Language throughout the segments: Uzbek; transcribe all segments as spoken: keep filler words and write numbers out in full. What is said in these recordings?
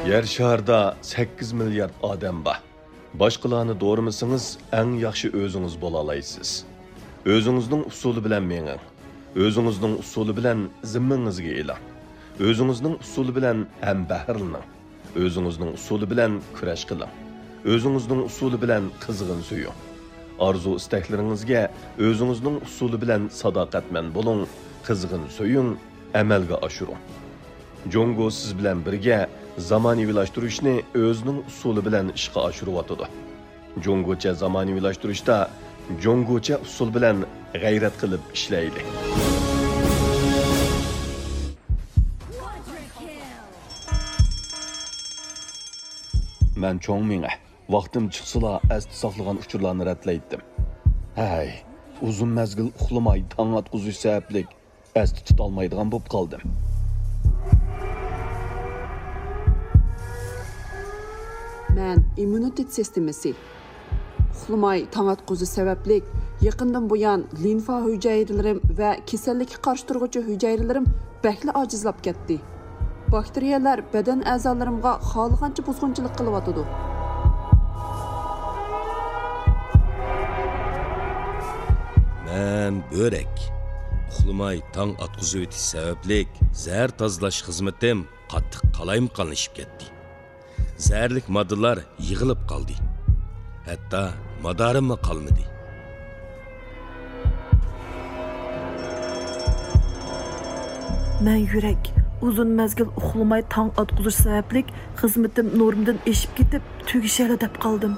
Yer şarda sakkiz milyard odam bor. Boshqalarni doğramasangiz, eng yaxshi o'zingiz bo'la olasiz. O'zingizning usuli bilan mening. O'zingizning usuli bilan zimmangizga e'lon. O'zingizning usuli bilan ham bahrlaning. O'zingizning usuli bilan kurash qiling. O'zingizning usuli bilan qizg'in suying. Arzu istaklaringizga o'zingizning usuli bilan sadoqatman bo'ling, qizg'in suying, amalga oshiring. Jongo siz bilan birga zamonaviylashtirishni o'zining usuli bilan ishga oshiryotdi. Jongocha zamonaviylashtirishda jongocha usul bilan g'ayrat qilib ishlaydi. Men cho'ng menga vaqtim chiqsala asti saqlagan uchurlarni ratlaydim. Hay, uzun mezgil uxlamay tong atquzish sababli asti tutolmaydigan bo'lib qoldim. Men immunitet sistemasi uxlamay tong atquzish sababli yaqindan buyon limfa hujayralarim va kasallikka qarshi turuvchi hujayralarim bakli ojizlab ketdi. Bakteriyalar badan a'zolarimga xohlagancha buzg'unchilik qilyotdi. Men börek. Uxlamay tong atquzish o'tish sababli zahar tozalash xizmatim qattiq qalaymqonlashib ketdi. Zərlik moddalar yığılıb qaldı. Hətta madarim qalmadı. Mən yürək uzun məzgil uxlamay tong atquzish sababli xizmatim normdan eşib ketib tugishali deb qaldım.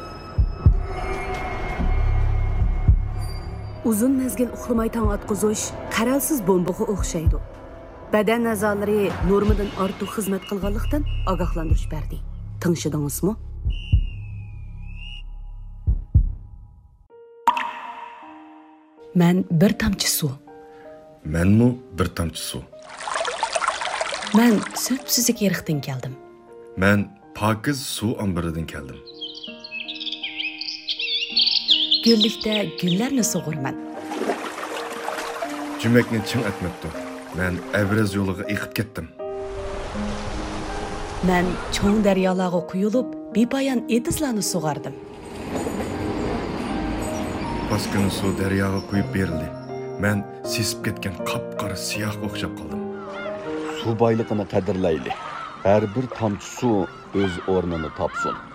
Uzun mezgil uxlamay tong atquzish qaralsiz bombaga o'xshaydi. Badan a'zolari normadan ortiq xizmat qilganlikdan ogohlantirish berdi. Tanışdыңызmı? Ben bir tamçı su. Ben mi bir tamçı su? Ben söpsüzlük yerikten geldim. Ben pakiz su ambiridan geldim. Güllikte güllerni soğurman. Cümlekni çın etmekti. Ben Evraz yoluga eqib ketdim. Ben çoğun deryalarga quyulup, bepayan etizlarni sug'ardim. Baskını su deryaga quyib berildi. Ben sesib ketgan qap-qara siyah o'xshab qoldim. Su boyligini qadrlayli. Har bir tomchi suv o'z o'rnini topsin.